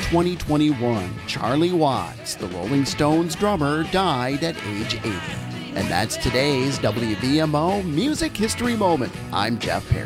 2021, Charlie Watts, the Rolling Stones drummer, died at age 80. And that's today's WVMO Music History Moment. I'm Jeff Perry.